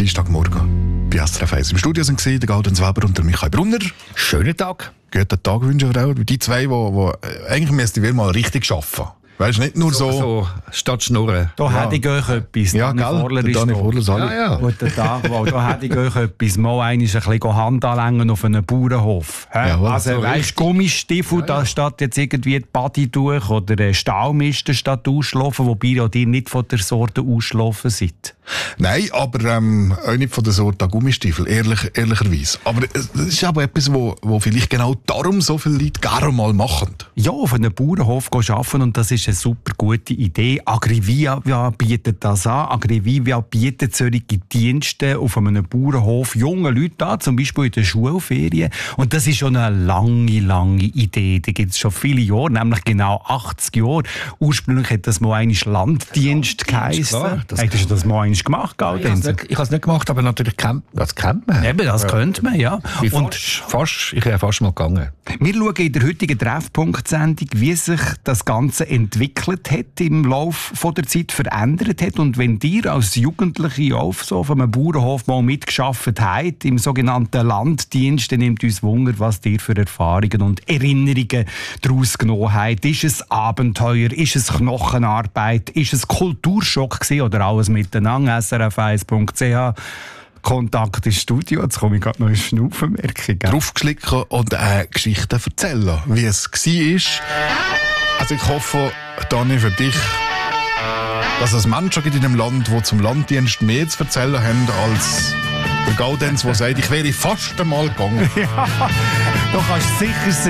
Dienstagmorgen bei SRF 1. Im Studio sind der Gaudenz Weber und der Michael Brunner. Schönen Tag. Guten Tag wünschen wir auch. Die zwei, die eigentlich müssten wir mal richtig arbeiten. Weißt du, nicht nur so statt Schnurren. Da hätte ich euch etwas. Ja, Dani Vorler ist Dani da. Vorler, Sali. Ja. Guten Tag, da hätte ich euch etwas. Mal ein bisschen Hand anlängen auf einen Bauernhof. Jawohl, Also, so weißt du, Gummistiefel, da steht jetzt irgendwie die Bodytuch oder ein Stahlmisten statt ausschlafen, wobei ihr die nicht von der Sorte ausschlafen seid. Nein, aber auch nicht von der Sorte Gummistiefel, ehrlicherweise. Aber das ist aber etwas, wo vielleicht genau darum so viele Leute gerne mal machen. Ja, auf einem Bauernhof arbeiten und das ist eine super gute Idee. Agrivia bietet das an. Agrivia bietet solche Dienste auf einem Bauernhof jungen Leuten an, zum Beispiel in den Schulferien. Und das ist schon eine lange Idee. Die gibt es schon viele Jahre, nämlich genau 80 Jahre. Ursprünglich hat das mal einmal Landdienst geheissen. Hättest du das mal einmal gemacht, Gaudenz? Ich habe es nicht gemacht, aber natürlich das kennt man. Eben, das könnte man, ja. Ich wäre fast mal gegangen. Wir schauen in der heutigen Treffpunkt-Sendung, wie sich das Ganze entwickelt hat, im Laufe der Zeit verändert hat. Und wenn ihr als Jugendliche auf einem Bauernhof mal mitgearbeitet habt, im sogenannten Landdienst, dann nimmt uns Wunder, was ihr für Erfahrungen und Erinnerungen daraus genommen habt. Ist es Abenteuer? Ist es Knochenarbeit? Ist es Kulturschock gewesen, oder alles miteinander? srf1.ch Kontakt ins Studio. Jetzt komme ich gerade noch in Schnaufenmerkung. Draufgeschlicken und Geschichten erzählen, wie es war. Also ich hoffe, Dani, für dich, dass es Menschen gibt in dem Land, die zum Landdienst mehr zu erzählen haben als der Gaudenz, der sagt, ich wäre fast einmal gegangen. Ja, da kannst du sicher sein.